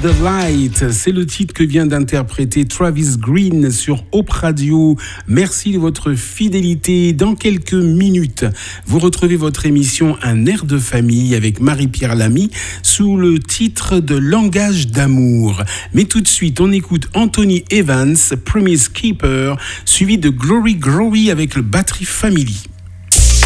the Light, c'est le titre que vient d'interpréter Travis Green sur Hope Radio. Merci de votre fidélité. Dans quelques minutes, vous retrouvez votre émission Un air de famille avec Marie-Pierre Lamy sous le titre de Langage d'amour. Mais tout de suite, on écoute Anthony Evans, Promise Keeper, suivi de Glory Glory avec le Battery Family.